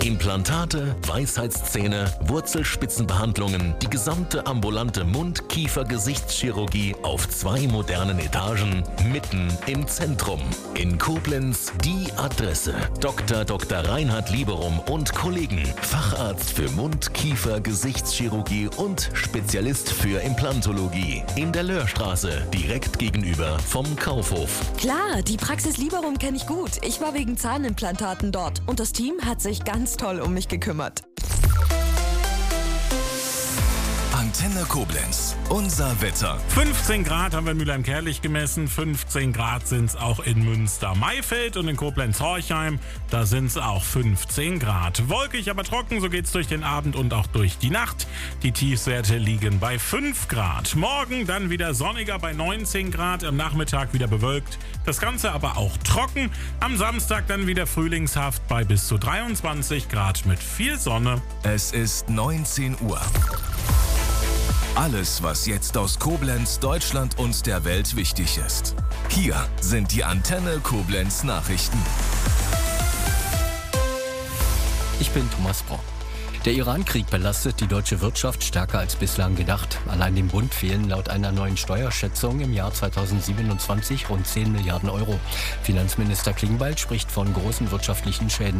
Implantate, Weisheitszähne, Wurzelspitzenbehandlungen, die gesamte ambulante Mund-Kiefer-Gesichtschirurgie auf 2 modernen Etagen, mitten im Zentrum. In Koblenz die Adresse. Dr. Reinhard Lieberum und Kollegen. Facharzt für Mund-Kiefer-Gesichtschirurgie und Spezialist für Implantologie. In der Löhrstraße, direkt gegenüber vom Kaufhof. Klar, die Praxis Lieberum kenne ich gut. Ich war wegen Zahnimplantaten dort und das Team hat sich ganz toll um mich gekümmert. Antenne Koblenz, unser Wetter. 15 Grad haben wir in Mülheim-Kärlich gemessen, 15 Grad sind es auch in Münster-Maifeld und in Koblenz-Horchheim, da sind es auch 15 Grad. Wolkig, aber trocken, so geht's durch den Abend und auch durch die Nacht. Die Tiefstwerte liegen bei 5 Grad. Morgen dann wieder sonniger bei 19 Grad, am Nachmittag wieder bewölkt. Das Ganze aber auch trocken. Am Samstag dann wieder frühlingshaft bei bis zu 23 Grad mit viel Sonne. Es ist 19 Uhr. Alles, was jetzt aus Koblenz, Deutschland und der Welt wichtig ist. Hier sind die Antenne Koblenz Nachrichten. Ich bin Thomas Brock. Der Iran-Krieg belastet die deutsche Wirtschaft stärker als bislang gedacht. Allein dem Bund fehlen laut einer neuen Steuerschätzung im Jahr 2027 rund 10 Milliarden Euro. Finanzminister Klingbeil spricht von großen wirtschaftlichen Schäden.